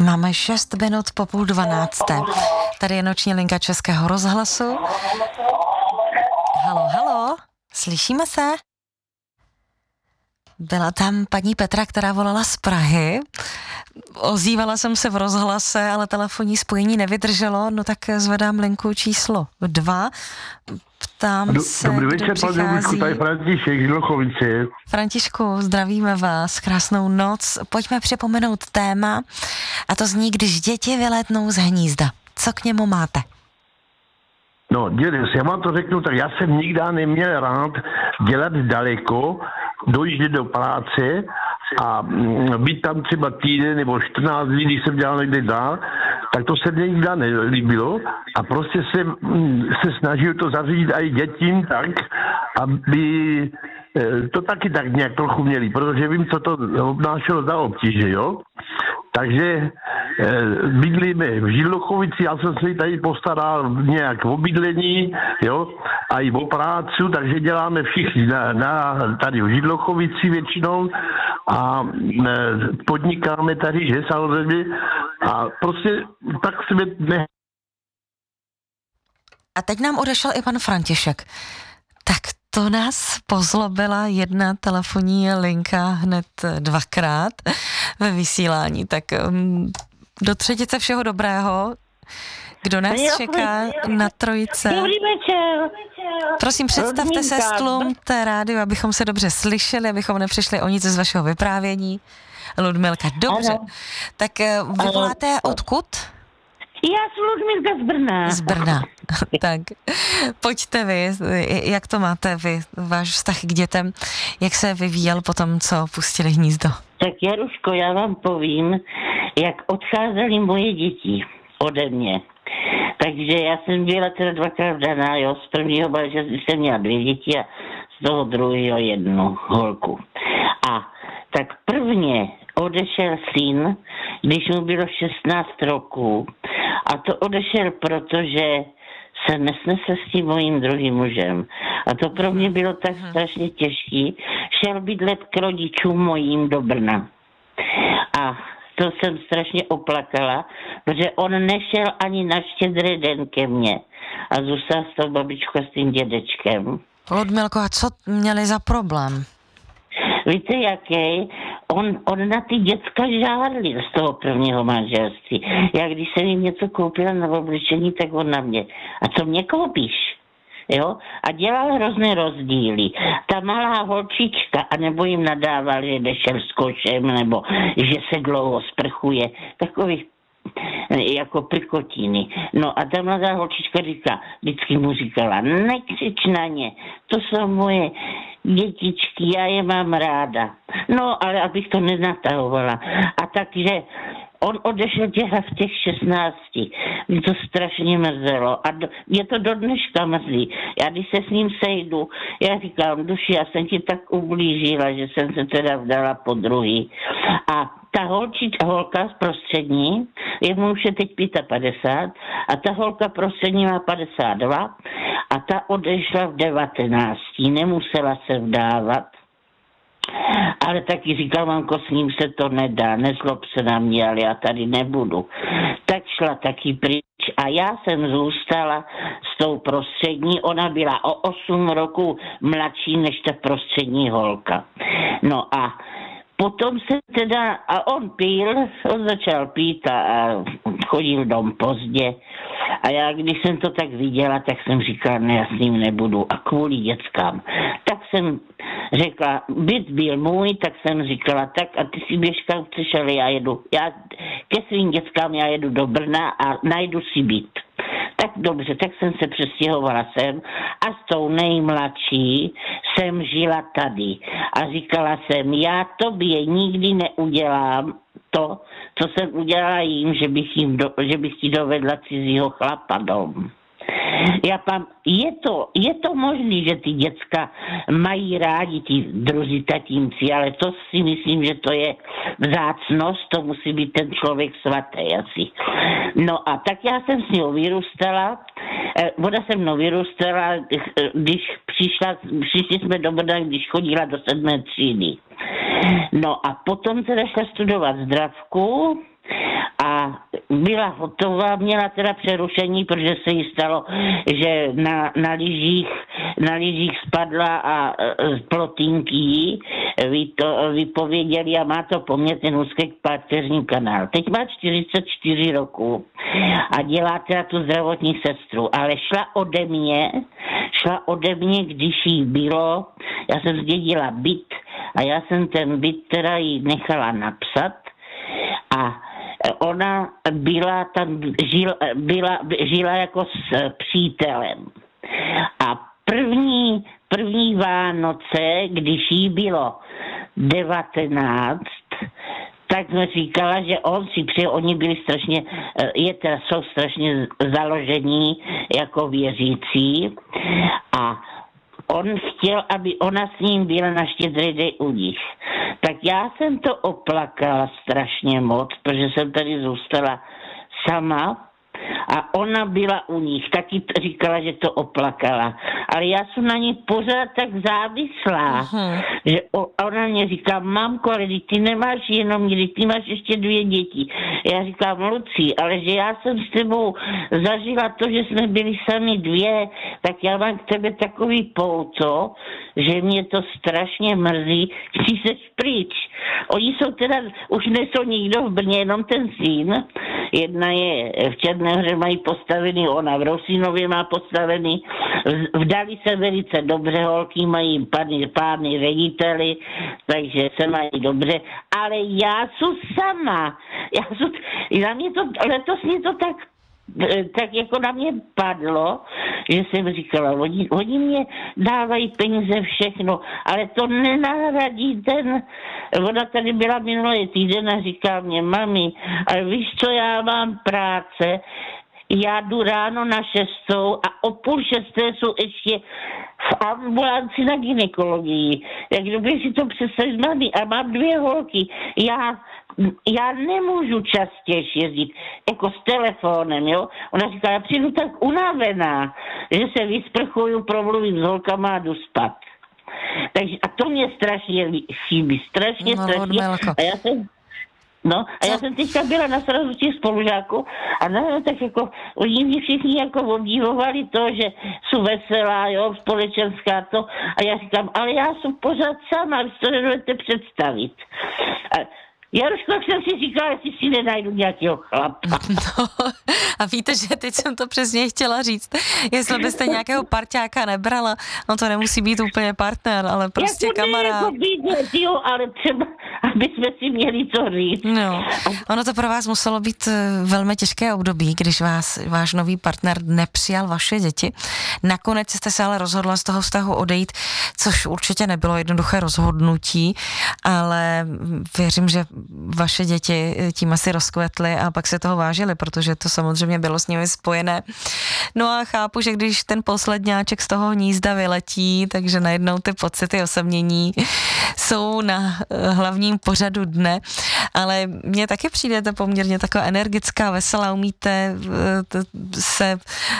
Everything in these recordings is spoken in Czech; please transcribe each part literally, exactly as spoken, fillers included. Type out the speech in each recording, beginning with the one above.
Máme šest minut po půl dvanácté. Tady je noční linka Českého rozhlasu. Halo, halo, slyšíme se? Byla tam paní Petra, která volala z Prahy. Ozývala jsem se v rozhlase, ale telefonní spojení nevydrželo, no tak zvedám linku číslo dva. Ptám Do, se, dobrý kdo večer, přichází. tady František Žilchovice. Františku, zdravíme vás, krásnou noc. Pojďme připomenout téma, a to zní, když děti vylétnou z hnízda. Co k němu máte? No, dědes, já vám to řeknu, tak já jsem nikdy neměl rád dělat daleko, dojít do práce a být tam třeba týden nebo čtrnáct dní, když jsem dělal někde dál, tak to se mě nikdy nelíbilo a prostě jsem se snažil to zařídit i dětím tak, aby to taky tak nějak trochu měli, protože vím, co to obnášelo za obtíže, jo. Takže bydlíme v Židlochovici, já jsem se tady postaral nějak o bydlení, jo, a i o prácu, takže děláme všichni na, na, tady v Židlochovici většinou a podnikáme tady, že samozřejmě, a prostě tak jsme ne. A teď nám odešel i pan František. Tak to nás pozlobila jedna telefonní linka hned dvakrát ve vysílání. Tak um, do třetice všeho dobrého. Kdo nás jo, čeká na trojice? Dobrý večer. Prosím, představte se, stlumte rádio, abychom se dobře slyšeli, abychom nepřišli o nic z vašeho vyprávění. Ludmilka, dobře. Ano. Tak vy voláte odkud? Já jsem Ludmilka z Brna. Z Brna. Tak, pojďte vy, jak to máte vy, váš vztah k dětem, jak se vyvíjel po tom, co pustili hnízdo? Tak Jaruško, já vám povím, jak odcházely moje děti ode mě. Takže já jsem byla teda dvakrát vdaná, jo, z prvního manželství jsem měla dvě děti a z toho druhého jednu holku. A tak prvně odešel syn, když mu bylo šestnáct roků. A to odešel, protože se nesnesl s tím mojím druhým mužem. A to pro mě bylo tak strašně těžký. Šel bydlet k rodičům mojím do Brna. A to jsem strašně oplakala, protože on nešel ani na Štědrý den ke mně. A zůstal s tou babičkou a s tím dědečkem. Ludmilko, a co měli za problém? Víte, jaký? On, on na ty děcka žádlil z toho prvního manželství. Já když jsem jim něco koupila na oblečení, tak on na mě. A co mě koupíš? Jo? A dělal hrozné rozdíly. Ta malá holčička, anebo jim nadával, že nešel s košem, nebo že se dlouho sprchuje. Takových jako prkotiny. No a ta mladá holčička říká, vždycky mu říkala, nekřič na ně, to jsou moje dětičky, já je mám ráda. No, ale abych to nenatahovala. A takže on odešel těha v těch šestnácti. Mě to strašně mrzelo. A do, mě to do dneška mrzí. Já když se s ním sejdu, já říkám, duši, já jsem ti tak ublížila, že jsem se teda vdala po druhý. A ta holčička, holka prostřední, jemu už je teď padesát pět, a ta holka prostřední má padesát dva a ta odešla v devatenácti, nemusela se vdávat. Ale taky říkal, mamko, s ním se to nedá, nezlob se na mě, ale já tady nebudu. Tak šla taky pryč a já jsem zůstala s tou prostřední, ona byla o osm roků mladší než ta prostřední holka. No a potom se teda, a on pil, on začal pít a, a chodil dom pozdě. A já, když jsem to tak viděla, tak jsem říkala, ne, já s ním nebudu. A kvůli dětskám. Tak jsem řekla, byt byl můj, tak jsem říkala, tak a ty si běž kam chceš, ale já jedu. Já ke svým dětskám já jedu do Brna a najdu si byt. Tak dobře, tak jsem se přestěhovala sem a s tou nejmladší jsem žila tady. A říkala jsem, já tobě nikdy neudělám to, co jsem udělala jim, že bych, jim do, že bych ti dovedla cizího chlapa dom. Já pam, je to, je to možný, že ty děcka mají rádi ti druzí tatínci, ale to si myslím, že to je vzácnost, to musí být ten člověk svatý asi. No a tak já jsem s ním vyrůstala, eh, voda se mnou vyrůstala, když přišla, přišli jsme do Brna, když chodila do sedmé třídy. No a potom teda šla studovat zdravku a byla hotová, měla teda přerušení, protože se jí stalo, že na, na lyžích na lyžích spadla a z plotínky vy to vypověděli a má to po mně ten úzký páteřní kanál. Teď má čtyřicet čtyři roku a dělá teda tu zdravotní sestru, ale šla ode mě, šla ode mě, když jí bylo, já jsem zdědila byt a já jsem ten byt teda jí nechala napsat a ona byla tam, žila, byla, žila jako s přítelem. A první, první Vánoce, když jí bylo devatenáct, tak jsme říkala, že on si přeje, oni byli strašně, je teda, jsou strašně založení jako věřící a on chtěl, aby ona s ním byla na Štědrý den u nich. Tak já jsem to oplakala strašně moc, protože jsem tady zůstala sama a ona byla u nich. Taky říkala, že to oplakala. Ale já jsem na ní pořád tak závislá, uh-huh. že ona mě říká, mamko, ale ty nemáš jenom mě, ty máš ještě dvě děti. Já říkám, Lucí, ale že já jsem s tebou zažila to, že jsme byli sami dvě, tak já mám k tebe takový pouto, že mě to strašně mrzí, že jsi pryč. Oni jsou teda, už nejsou nikdo v Brně, jenom ten syn. Jedna je v Černé Hře, mají postavený, ona v Rosínově má postavený. Vdali se velice dobře, holky mají pány, pány řediteli, takže se mají dobře. Ale já jsem sama. Já jsem, na mě to, letos mě to tak tak jako na mě padlo, že jsem říkala, oni, oni mě dávají peníze všechno, ale to nenahradí ten, ona tady byla minulý týden a říká mě, mami, ale víš co, já mám práce, já jdu ráno na šestou a o půl šesté jsou ještě v ambulanci na gynekologii. Jak kdyby si to představit, mami, a mám dvě holky, já já nemůžu častěji jezdit, jako s telefonem, jo. Ona říká, já přijdu tak unavená, že se vysprchuju, promluvím s holkama a jdu spát. Takže, a to mě strašně chybí, strašně, no, strašně. A já jsem, no, a já jsem teďka byla na srazu těch spolužáků a no, tak jako, oni mě všichni jako obdivovali to, že jsou veselá, jo, společenská to. A já říkám, ale já jsem pořád sama, vy to nedovedete představit. A, Jaroško, jak jsem si říkala, jestli si nenajdu nějakého chlapa. No, a víte, že teď jsem to přesně chtěla říct. Jestli byste nějakého parťáka nebrala, no to nemusí být úplně partner, ale prostě jako kamarád. Jako být, jo, ale třeba, aby jsme si měli co říct. No, ono to pro vás muselo být velmi těžké období, když vás váš nový partner nepřijal vaše děti. Nakonec jste se ale rozhodla z toho vztahu odejít, což určitě nebylo jednoduché rozhodnutí, ale věřím, že vaše děti tím asi rozkvetly a pak se toho vážili, protože to samozřejmě bylo s nimi spojené. No a chápu, že když ten posledňáček z toho hnízda vyletí, takže najednou ty pocity osamění jsou na hlavním pořadu dne, ale mně taky přijdete poměrně taková energická, veselá, umíte se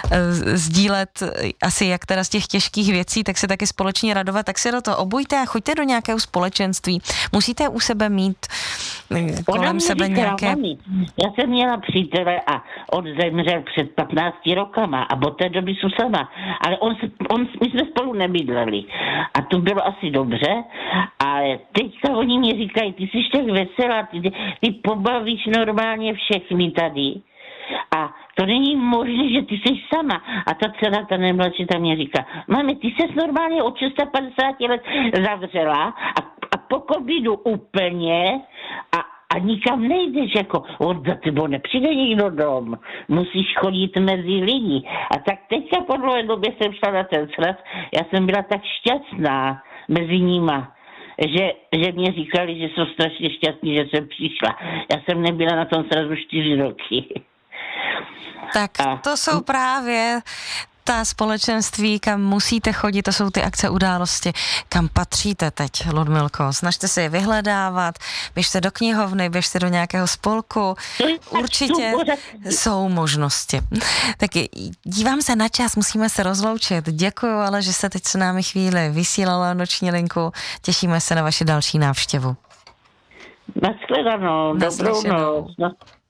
sdílet asi jak teda z těch těžkých věcí, tak se taky společně radovat, tak se do toho obujte a choďte do nějakého společenství. Musíte u sebe mít kolem sebe nějaké... Mami, já jsem měla přítele a on zemřel před patnácti rokama a od té doby jsou sama. Ale on, on, my jsme spolu nebydleli. A to bylo asi dobře, ale teďka oni mě říkají, ty jsi tak veselá, ty, ty pobavíš normálně všechny tady. A to není možné, že ty jsi sama. A ta dcera, ta nejmladší, tam mě říká, mami, ty jsi normálně od padesáti let zavřela a, a po covidu úplně a, a nikam nejdeš, jako od za tebou nepřijde nikdo dom, musíš chodit mezi lidi. A tak teďka po dlouhé době jsem šla na ten sraz, já jsem byla tak šťastná mezi nima, že, že mě říkali, že jsou strašně šťastní, že jsem přišla. Já jsem nebyla na tom srazu čtyři roky. Tak to jsou právě ta společenství, kam musíte chodit, to jsou ty akce, události, kam patříte teď, Ludmilko. Snažte se je vyhledávat, běžte do knihovny, běžte do nějakého spolku, určitě jsou možnosti. Tak dívám se na čas, musíme se rozloučit. Děkuju, ale že jste teď s námi chvíli vysílala noční linku, těšíme se na vaši další návštěvu. Nashledanou, dobrou noc.